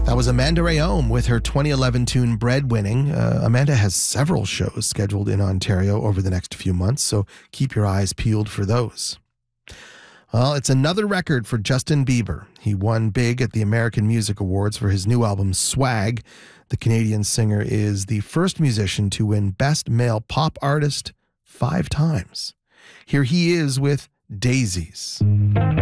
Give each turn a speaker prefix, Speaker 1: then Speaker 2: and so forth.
Speaker 1: That was Amanda Rayome with her 2011 tune Breadwinning. Amanda has several shows scheduled in Ontario over the next few months, so keep your eyes peeled for those. Well, it's another record for Justin Bieber. He won big at the American Music Awards for his new album Swag. The Canadian singer is the first musician to win Best Male Pop Artist 5 times. Here he is with Daisies.